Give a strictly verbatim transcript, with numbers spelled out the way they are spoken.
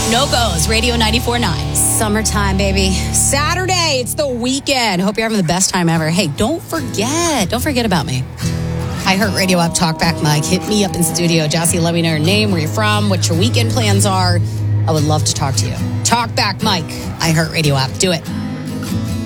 No-Go's, Radio ninety-four point nine. Summertime, baby. Saturday, it's the weekend. Hope you're having the best time ever. Hey, don't forget, don't forget about me. iHeartRadio app, Talkback Mike. Hit me up in studio. Jossie, let me know your name, where you're from, what your weekend plans are. I would love to talk to you. Talkback Mike, iHeartRadio app. Do it.